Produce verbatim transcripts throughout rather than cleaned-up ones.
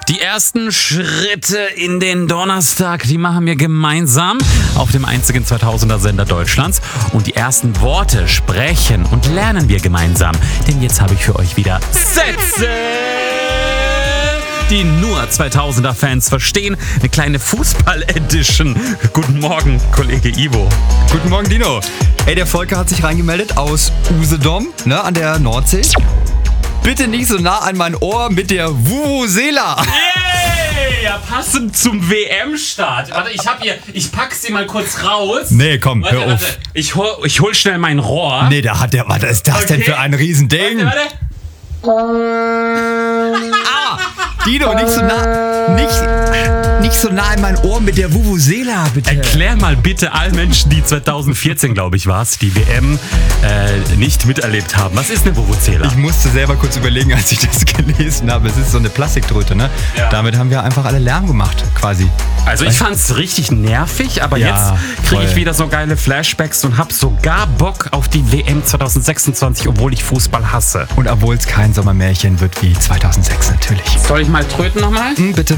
Die ersten Schritte in den Donnerstag, die machen wir gemeinsam auf dem einzigen zweitausender-Sender Deutschlands. Und die ersten Worte sprechen und lernen wir gemeinsam. Denn jetzt habe ich für euch wieder Sätze, die nur zweitausender-Fans verstehen. Eine kleine Fußball-Edition. Guten Morgen, Kollege Ivo. Guten Morgen, Dino. Ey, der Volker hat sich reingemeldet aus Usedom, ne, an der Nordsee. Bitte nicht so nah an mein Ohr mit der Vuvuzela. Yay! Ja, passend zum W M-Start. Warte, ich hab hier, ich pack sie mal kurz raus. Nee, komm, warte, hör warte. auf. Ich hol, ich hol schnell mein Rohr. Nee, da hat der, was ist das Okay. denn für ein Riesending? Warte, warte. Ah, Dino, nicht so nah, nicht, nicht so nah in mein Ohr mit der Vuvuzela, bitte. Erklär mal bitte allen Menschen, die zweitausendvierzehn, glaube ich, war es, die W M äh, nicht miterlebt haben. Was ist eine Vuvuzela? Ich musste selber kurz überlegen, als ich das gelesen habe. Es ist so eine Plastiktröte, ne? Ja. Damit haben wir einfach alle Lärm gemacht, quasi. Also ich fand's richtig nervig, aber Ja, jetzt kriege ich voll. wieder so geile Flashbacks und hab sogar Bock auf die W M zweitausendsechsundzwanzig, obwohl ich Fußball hasse. Und obwohl es kein Sommermärchen wird wie zweitausendsechs natürlich. Soll ich mal tröten nochmal? Hm, bitte.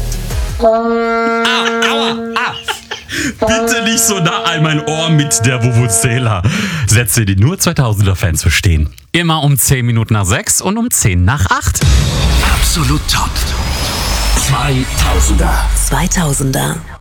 Bitte nicht so nah an mein Ohr mit der Vuvuzela. Sätze, die nur zweitausender-Fans verstehen. Immer um zehn Minuten nach sechs und um zehn nach acht. Absolut top. zweitausender. zweitausender.